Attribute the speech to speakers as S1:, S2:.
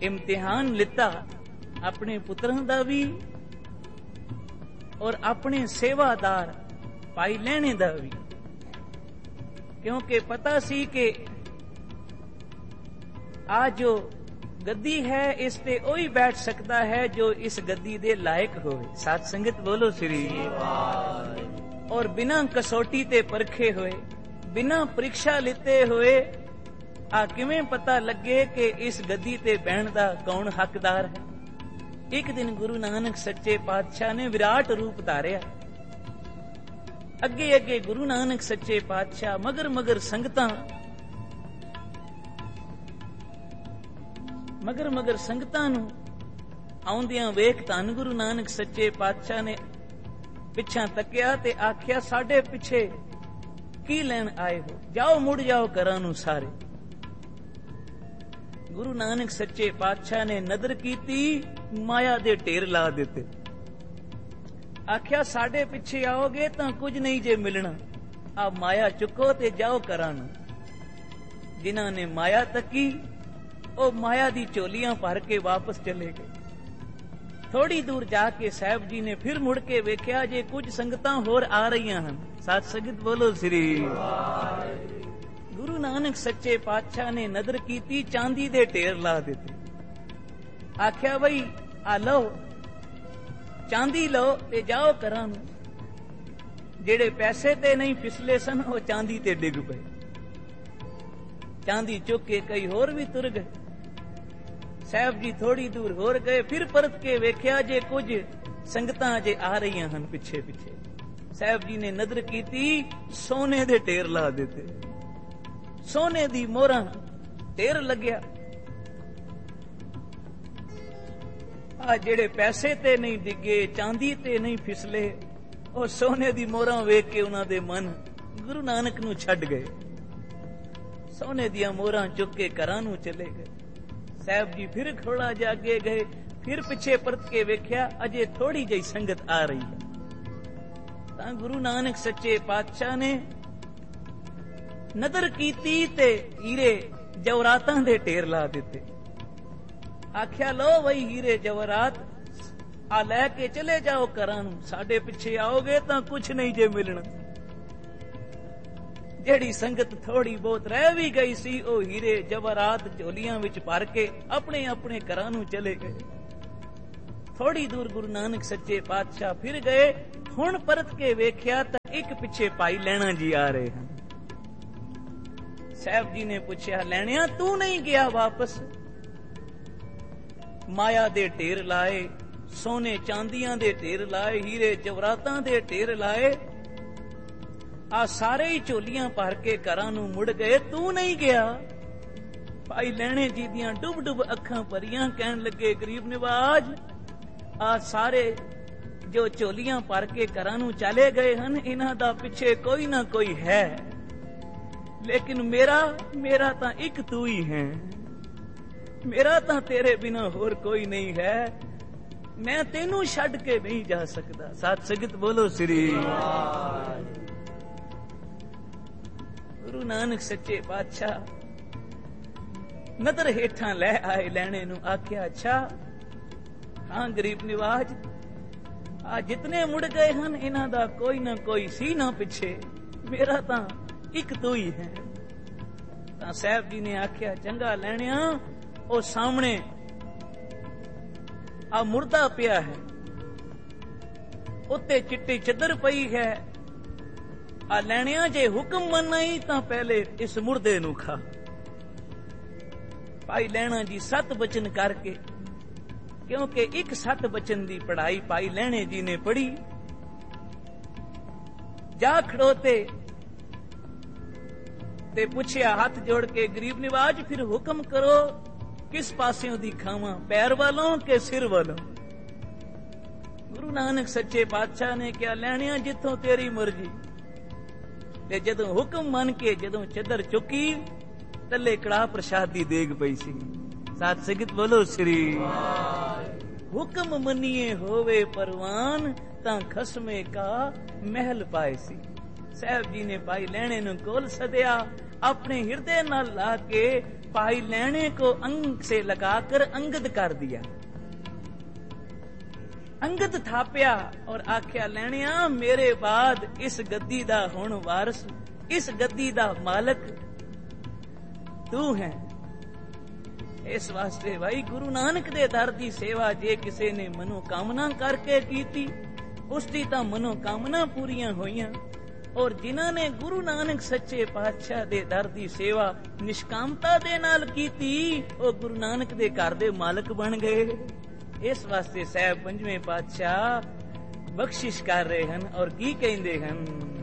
S1: ਇਮਤਿਹਾਨ ਲਿੱਤਾ ਆਪਣੇ ਪੁੱਤਰਾਂ ਦਾ ਵੀ ਔਰ ਆਪਣੇ ਸੇਵਾਦਾਰ ਭਾਈ ਲਹਿਣੇ ਦਾ ਵੀ, ਕਿਉਂਕਿ ਪਤਾ ਸੀ ਕਿ ਆ ਜੋ ਗੱਦੀ ਹੈ ਇਸ ਤੇ ਉਹੀ ਬੈਠ ਸਕਦਾ ਹੈ ਜੋ ਇਸ ਗੱਦੀ ਦੇ ਲਾਇਕ ਹੋਵੇ। ਸਾਧ ਸੰਗਤ ਬੋਲੋ ਸ੍ਰੀ ਵਾਹਿਗੁਰੂ। ਔਰ ਬਿਨਾਂ ਕਸੌਟੀ ਤੇ ਪਰਖੇ ਹੋਏ, ਬਿਨਾਂ ਪ੍ਰੀਖਿਆ ਲਿੱਤੇ ਹੋਏ ਆ ਕਿਵੇਂ ਪਤਾ ਲੱਗੇ ਕਿ ਇਸ ਗੱਦੀ ਤੇ ਬਹਿਣ ਦਾ ਕੌਣ ਹੱਕਦਾਰ ਹੈ। ਇੱਕ ਦਿਨ ਗੁਰੂ ਨਾਨਕ ਸੱਚੇ ਪਾਤਸ਼ਾਹ ਨੇ ਵਿਰਾਟ ਰੂਪ ਧਾਰਿਆ। ਅੱਗੇ ਅੱਗੇ ਗੁਰੂ ਨਾਨਕ ਸੱਚੇ ਪਾਤਸ਼ਾਹ, ਮਗਰ ਮਗਰ ਸੰਗਤਾਂ ਨੂੰ ਆਉਂਦਿਆਂ ਵੇਖ ਧੰਨ ਗੁਰੂ ਨਾਨਕ ਸੱਚੇ ਪਾਤਸ਼ਾਹ ਨੇ ਪਿੱਛਾ ਤੱਕਿਆ ਤੇ ਆਖਿਆ, ਸਾਡੇ ਪਿੱਛੇ ਕੀ ਲੈਣ ਆਏ ਹੋ? ਜਾਓ, ਮੁੜ ਜਾਓ ਘਰਾਂ ਨੂੰ ਸਾਰੇ। ਗੁਰੂ ਨਾਨਕ ਸੱਚੇ ਪਾਤਸ਼ਾਹ ਨੇ ਨਜ਼ਰ ਕੀਤੀ, ਮਾਇਆ ਦੇ ਢੇਰ ਲਾ ਦਿੱਤੇ। ਆਖਿਆ, ਸਾਡੇ ਪਿੱਛੇ ਆਓਗੇ ਤਾਂ ਕੁਝ ਨਹੀਂ ਜੇ ਮਿਲਣਾ, ਆ ਮਾਇਆ ਚੁੱਕੋ ਤੇ ਜਾਓ ਘਰਾਂ ਨੂੰ। ਜਿਨ੍ਹਾਂ ਨੇ ਮਾਇਆ ਤੱਕੀ ਉਹ ਮਾਇਆ ਦੀ ਝੋਲੀਆਂ ਭਰ ਕੇ ਵਾਪਸ ਚਲੇ ਗਏ। ਥੋੜੀ ਦੂਰ ਜਾ ਕੇ ਸਾਹਿਬ ਜੀ ਨੇ ਫਿਰ ਮੁੜ ਕੇ ਵੇਖਿਆ ਜੇ ਕੁਝ ਸੰਗਤਾਂ ਹੋਰ ਆ ਰਹੀਆਂ ਹਨ। ਸਾਧ ਸੰਗਤ ਬੋਲੋ ਸ੍ਰੀ ਵਾਹਿਗੁਰੂ। ਗੁਰੂ ਨਾਨਕ ਸੱਚੇ ਪਾਤਸ਼ਾਹ ਨੇ ਨਜ਼ਰ ਕੀਤੀ, ਚਾਂਦੀ ਦੇ ਢੇਰ ਲਾ ਦਿੱਤੇ। ਆਖਿਆ, ਬਈ ਆ ਲਓ, ਚਾਂਦੀ ਲਓ ਤੇ ਜਾਓ ਘਰਾਂ ਨੂੰ। ਜਿਹੜੇ ਪੈਸੇ ਤੇ ਨਹੀਂ ਫਿਸਲੇ ਸਨ ਉਹ ਚਾਂਦੀ ਤੇ ਡਿੱਗ ਪਏ। ਚਾਂਦੀ ਚੁੱਕ ਕੇ ਕਈ ਹੋਰ ਵੀ ਤੁਰ ਗਏ। ਸਾਹਿਬ ਜੀ ਥੋੜੀ ਦੂਰ ਹੋਰ ਗਏ, ਫਿਰ ਪਰਤ ਕੇ ਵੇਖਿਆ ਜੇ ਕੁਝ ਸੰਗਤਾਂ ਜੇ ਆ ਰਹੀਆਂ ਹਨ ਪਿੱਛੇ ਪਿੱਛੇ। ਸਾਹਿਬ ਜੀ ਨੇ ਨਜ਼ਰ ਕੀਤੀ, ਸੋਨੇ ਦੇ ਢੇਰ ਲਾ ਦਿੱਤੇ। ਸੋਨੇ ਦੀ ਮੋਹਰਾਂ ਢੇਰ ਲੱਗਿਆ। ਆ ਜਿਹੜੇ ਪੈਸੇ ਤੇ ਨਹੀਂ ਡਿੱਗੇ, ਚਾਂਦੀ ਤੇ ਨਹੀਂ ਫਿਸਲੇ, ਉਹ ਸੋਨੇ ਦੀ ਮੋਹਰਾਂ ਵੇਖ ਕੇ ਉਹਨਾਂ ਦੇ ਮਨ ਗੁਰੂ ਨਾਨਕ ਨੂੰ ਛੱਡ ਗਏ। ਸੋਨੇ ਦੀਆਂ ਮੋਹਰਾਂ ਚੁੱਕ ਕੇ ਘਰਾਂ ਨੂੰ ਚਲੇ ਗਏ। ਸਾਹਿਬ ਜੀ ਫਿਰ ਥੋੜਾ ਜਾ ਅੱਗੇ ਗਏ, ਫਿਰ ਪਿੱਛੇ ਪਰਤ ਕੇ ਵੇਖਿਆ ਅਜੇ ਥੋੜੀ ਜਿਹੀ ਸੰਗਤ ਆ ਰਹੀ ਹੈ। ਤਾਂ ਗੁਰੂ ਨਾਨਕ ਸੱਚੇ ਪਾਤਸ਼ਾਹ ਨੇ ਨਜ਼ਰ ਕੀਤੀ ਤੇ ਹੀਰੇ ਜਵਰਾਤਾਂ ਦੇ ਢੇਰ ਲਾ ਦਿੱਤੇ। ਆਖਿਆ, ਲੋ ਵਈ ਹੀਰੇ ਜਵਰਾਤ ਆ ਲੈ ਕੇ ਚਲੇ ਜਾਓ ਘਰਾਂ ਨੂੰ, ਸਾਡੇ ਪਿੱਛੇ ਆਓਗੇ ਤਾਂ ਕੁਛ ਨਹੀਂ ਜੇ ਮਿਲਣਾ। ਜਿਹੜੀ ਸੰਗਤ ਥੋੜੀ ਬਹੁਤ ਰਹਿ ਵੀ ਗਈ ਸੀ ਉਹ ਹੀਰੇ ਜਵਰਾਤ ਝੋਲੀਆਂ ਵਿੱਚ ਭਰ ਕੇ ਆਪਣੇ ਆਪਣੇ ਘਰਾਂ ਨੂੰ ਚਲੇ ਗਏ। ਥੋੜੀ ਦੂਰ ਗੁਰੂ ਨਾਨਕ ਸੱਚੇ ਪਾਤਸ਼ਾਹ ਫਿਰ ਗਏ। ਹੁਣ ਪਰਤ ਕੇ ਵੇਖਿਆ ਤਾਂ ਇੱਕ ਪਿੱਛੇ ਭਾਈ ਲਹਿਣਾ ਜੀ ਆ ਰਹੇ ਹਨ। ਸਾਹਿਬ ਜੀ ਨੇ ਪੁੱਛਿਆ, ਲੈਣਿਆ ਤੂੰ ਨਹੀਂ ਗਿਆ ਵਾਪਸ? ਮਾਇਆ ਦੇ ਢੇਰ ਲਾਏ, ਸੋਨੇ ਚਾਂਦੀਆਂ ਦੇ ਢੇਰ ਲਾਏ, ਹੀਰੇ ਜਵਰਾਤਾਂ ਦੇ ਢੇਰ ਲਾਏ, ਆ ਸਾਰੇ ਹੀ ਝੋਲੀਆਂ ਭਰ ਕੇ ਘਰਾਂ ਨੂੰ ਮੁੜ ਗਏ, ਤੂੰ ਨਹੀਂ ਗਿਆ? ਭਾਈ ਲਹਿਣੇ ਜੀ ਦੀਆਂ ਡੁੱਬ ਡੁੱਬ ਅੱਖਾਂ ਭਰੀਆਂ, ਕਹਿਣ ਲੱਗੇ, ਗਰੀਬ ਨਿਵਾਜ, ਆ ਸਾਰੇ ਜੋ ਝੋਲੀਆਂ ਭਰ ਕੇ ਘਰਾਂ ਨੂੰ ਚਲੇ ਗਏ ਹਨ, ਇਹਨਾਂ ਦਾ ਪਿੱਛੇ ਕੋਈ ਨਾ ਕੋਈ ਹੈ, ਲੇਕਿਨ ਮੇਰਾ ਤਾਂ ਇੱਕ ਤੂੰ ਹੀ ਹੈ। ਮੇਰਾ ਤਾਂ ਤੇਰੇ ਬਿਨਾ ਹੋਰ ਕੋਈ ਨਹੀਂ ਹੈ। ਮੈਂ ਤੈਨੂੰ ਛੱਡ ਕੇ ਨਹੀਂ ਜਾ ਸਕਦਾ। ਸਾਧ ਸੰਗਤ ਬੋਲੋ ਸ੍ਰੀ ਵਾਹਿਗੁਰੂ। ਗੁਰੂ ਨਾਨਕ ਸੱਚੇ ਪਾਤਸ਼ਾਹ ਨਦਰ ਹੇਠਾਂ ਲੈ ਆਏ ਲੈਣੇ ਨੂੰ। ਆਖਿਆ, ਅੱਛਾ ਹਾਂ ਗਰੀਬ ਨਿਵਾਜ, ਆ ਜਿਤਨੇ ਮੁੜ ਗਏ ਹਨ ਇਹਨਾਂ ਦਾ ਕੋਈ ਨਾ ਕੋਈ ਸੀ ਨਾ ਪਿੱਛੇ, ਮੇਰਾ ਤਾਂ ਇੱਕ ਤੂੰ ਹੀ ਹੈ। ਤਾਂ ਸਾਹਿਬ ਜੀ ਨੇ ਆਖਿਆ, ਚੰਗਾ ਲੈਣਿਆ, ਉਹ ਸਾਹਮਣੇ ਆ ਮੁਰਦਾ ਪਿਆ ਹੈ, ਉੱਤੇ ਚਿੱਟੀ ਚੱਦਰ ਪਈ ਹੈ। ਆ ਲੈਣਿਆ, ਜੇ ਹੁਕਮ ਮੰਨਾਈ ਤਾਂ ਪਹਿਲੇ ਇਸ ਮੁਰਦੇ ਨੂੰ ਖਾ। ਭਾਈ ਲਹਿਣਾ ਜੀ 7 ਬਚਨ ਕਰਕੇ, ਕਿਉਂਕਿ ਇੱਕ 7 ਬਚਨ ਦੀ ਪੜ੍ਹਾਈ ਭਾਈ ਲਹਿਣੇ ਜੀ ਨੇ ਪੜ੍ਹੀ, ਜਾ ਖੜੋਤੇ ਤੇ ਪੁੱਛਿਆ ਹੱਥ ਜੋੜ ਕੇ, ਗਰੀਬ ਨਿਵਾਜ ਫਿਰ ਹੁਕਮ ਕਰੋ, ਕਿਸ ਪਾਸਿਓਂ ਦੀ ਖਾਵਾਂ, ਪੈਰ ਵੱਲੋਂ ਕਿ ਸਿਰ ਵੱਲੋਂ? ਗੁਰੂ ਨਾਨਕ ਸੱਚੇ ਪਾਤਸ਼ਾਹ ਨੇ ਕਿਹਾ, ਲੈਣਿਆ ਜਿੱਥੋਂ ਤੇਰੀ ਮਰਜ਼ੀ। ਤੇ ਜਦੋਂ ਹੁਕਮ ਮੰਨ ਕੇ ਜਦੋਂ ਚੱਦਰ ਚੁੱਕੀ, ਤੱਲੇ ਕੜਾਹ ਪ੍ਰਸ਼ਾਦ ਦੀ ਦੇਗ ਪਈ ਸੀ। ਸਾਧ ਸੰਗਤ ਬੋਲੋ ਸ੍ਰੀ ਵਾਹਿਗੁਰੂ। ਹੁਕਮ ਮੰਨੀਏ ਹੋਵੇ ਪਰਵਾਨ, ਤਾਂ ਖਸਮੇ ਕਾ ਮਹਿਲ ਪਾਏ ਸੀ। ਸਾਹਿਬ ਜੀ ਨੇ ਭਾਈ ਲਹਿਣੇ ਨੂੰ ਕੋਲ ਸਦਿਆ, ਆਪਣੇ ਹਿਰਦੇ ਨਾਲ ਲਾ ਕੇ भाई लैणे को अंग से लगाकर अंगद कर दिया। अंगद थापिया और आख्या लैणिया मेरे बाद इस गद्दी दा हुण वारस, इस गद्दी दा मालक तू है। इस वास्ते भाई गुरु नानक दे दर दी सेवा जे किसी ने मनोकामना करके कीती उसकी तां मनोकामना पूरियां होईयां, और जिन्हां ने गुरु नानक सच्चे पातशाह दे दर दी सेवा निष्कामता दे नाल कीती ओ गुरु नानक दे घर दे मालक बन गए। इस वास्ते साहब पंजवें पातशाह बख्शिश कर रहे हैं और की कहंदे हैं,